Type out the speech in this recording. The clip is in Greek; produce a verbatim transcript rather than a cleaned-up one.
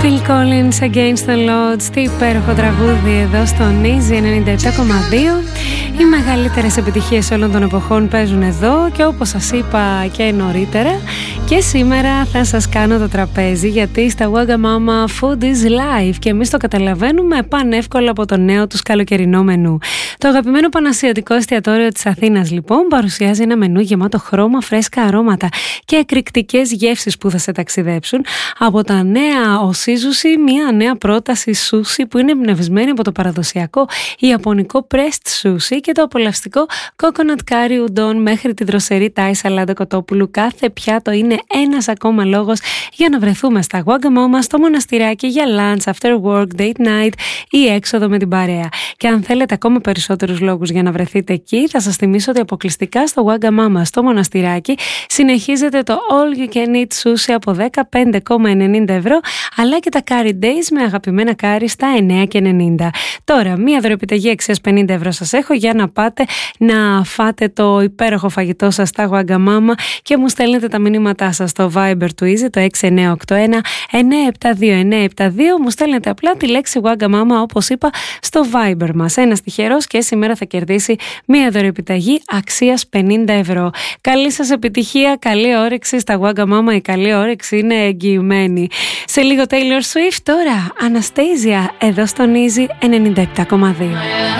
Phil Collins, Against the Odds, τι υπέροχο τραγούδι εδώ στο Easy ενενήντα επτά κόμμα δύο. Οι μεγαλύτερες επιτυχίες όλων των εποχών παίζουν εδώ και όπως σας είπα και νωρίτερα, και σήμερα θα σας κάνω το τραπέζι, γιατί στα Wagamama Food is Life και εμείς το καταλαβαίνουμε πανεύκολα από το νέο τους καλοκαιρινό μενού. Το αγαπημένο πανασιατικό εστιατόριο της Αθήνας λοιπόν παρουσιάζει ένα μενού γεμάτο χρώμα, φρέσκα αρώματα και εκρηκτικές γεύσεις που θα σε ταξιδέψουν. Από τα νέα οσίζουσι, μια νέα πρόταση σούσι που είναι εμπνευσμένη από το παραδοσιακό ιαπωνικό pressed sushi και το απολαυστικό coconut curry udon μέχρι τη δροσερή Thai σαλάντα κοτόπουλου. Κάθε πιάτο είναι ένας ακόμα λόγος για να βρεθούμε στα Wagamama στο μοναστηράκι για lunch, after work, date night ή έξοδο με την παρέα. Και αν θέλετε ακόμα περισσότερους λόγους για να βρεθείτε εκεί, θα σας θυμίσω ότι αποκλειστικά στο Wagamama στο μοναστηράκι συνεχίζεται το all you can eat sushi από δεκαπέντε κόμμα ενενήντα ευρώ, αλλά και τα curry days με αγαπημένα curry στα εννέα και ενενήντα. Τώρα, μία δωρεοπιταγή αξίας πενήντα ευρώ σας έχω για να πάτε να φάτε το υπέροχο φαγητό σας στα Wagamama και μου στέλνετε τα μηνύματά σας στο Viber του Easy, το έξι εννέα οκτώ ένα εννέα επτά δύο εννέα επτά δύο. Μου στέλνετε απλά τη λέξη Wagamama, όπως είπα, στο Viber μας. Ένας τυχερός και σήμερα θα κερδίσει μία δωρεοπιταγή αξίας πενήντα ευρώ. Καλή σας επιτυχία, καλή όρεξη στα Wagamama. Η καλή όρεξη είναι εγγυημένη. Σε λίγο Taylor Swift, τώρα Anastasia εδώ στον Easy ενενήντα επτά κόμμα δύο.